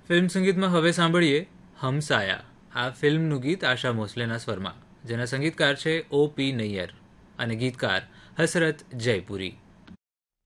Film સંગીતમાં હવે સાંભળીએ હમસાયા. આ ફિલ્મનું ગીત આશા ભોસલેના સ્વરમાં, જેના સંગીતકાર છે O.P. નૈયર અને ગીતકાર હસરત જયપુરી.